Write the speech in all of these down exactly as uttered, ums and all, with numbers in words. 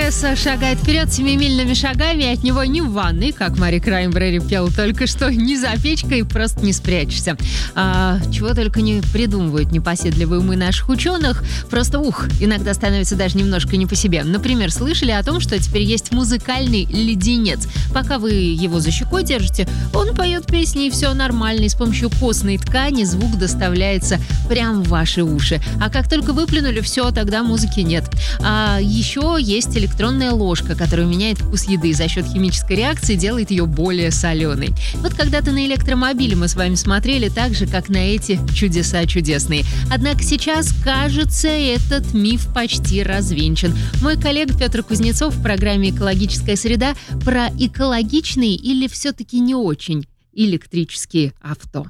прогресса шагает вперед семимильными шагами, и от него ни в ванной, как Мари Краймбрери пел только что, ни за печкой просто не спрячешься. А, чего только не придумывают непоседливые умы наших ученых. Просто ух, иногда становится даже немножко не по себе. Например, слышали о том, что теперь есть музыкальный леденец. Пока вы его за щекой держите, он поет песни, и все нормально. И с помощью костной ткани звук доставляется прямо в ваши уши. А как только выплюнули, все, тогда музыки нет. А еще есть электронная ложка, которая меняет вкус еды за счет химической реакции, делает ее более соленой. Вот когда-то на электромобиле мы с вами смотрели так же, как на эти чудеса чудесные. Однако сейчас, кажется, этот миф почти развенчан. Мой коллега Петр Кузнецов в программе «Экологическая среда» про экологичные или все-таки не очень электрические авто.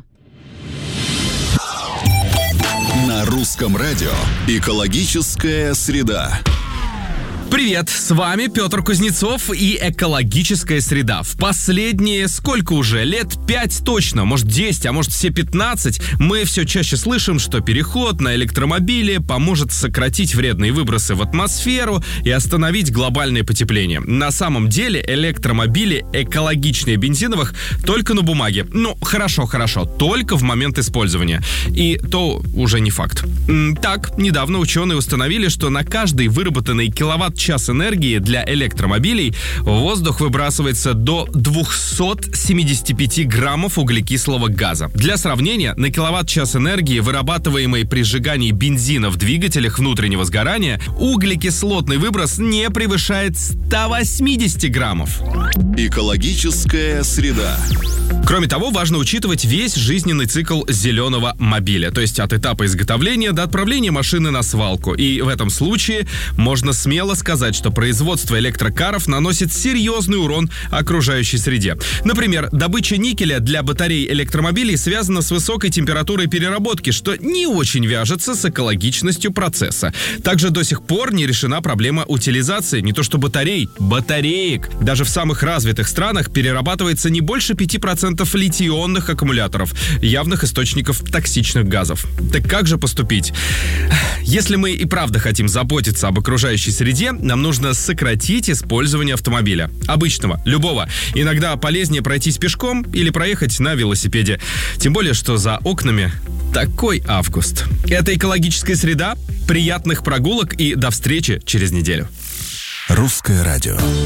На русском радио «Экологическая среда». Привет, с вами Петр Кузнецов и «Экологическая среда». В последние, сколько уже, лет пять точно, может десять, а может все пятнадцать, мы все чаще слышим, что переход на электромобили поможет сократить вредные выбросы в атмосферу и остановить глобальное потепление. На самом деле электромобили экологичнее бензиновых только на бумаге. Ну, хорошо, хорошо, только в момент использования. И то уже не факт. Так, недавно ученые установили, что на каждый выработанный киловатт час энергии для электромобилей в воздух выбрасывается до двести семьдесят пять граммов углекислого газа. Для сравнения, на киловатт-час энергии, вырабатываемой при сжигании бензина в двигателях внутреннего сгорания, углекислотный выброс не превышает сто восемьдесят граммов. Экологическая среда. Кроме того, важно учитывать весь жизненный цикл зеленого мобиля, то есть от этапа изготовления до отправления машины на свалку. И в этом случае можно смело сказать, что производство электрокаров наносит серьезный урон окружающей среде. Например, добыча никеля для батарей электромобилей связана с высокой температурой переработки, что не очень вяжется с экологичностью процесса. Также до сих пор не решена проблема утилизации не то что батарей, батареек. Даже в самых развитых странах перерабатывается не больше пяти процентов литий-ионных аккумуляторов, явных источников токсичных газов. Так как же поступить? Если мы и правда хотим заботиться об окружающей среде, нам нужно сократить использование автомобиля. Обычного, любого. Иногда полезнее пройтись пешком или проехать на велосипеде. Тем более, что за окнами такой август. Это «Экологическая среда». Приятных прогулок и до встречи через неделю. Русское радио.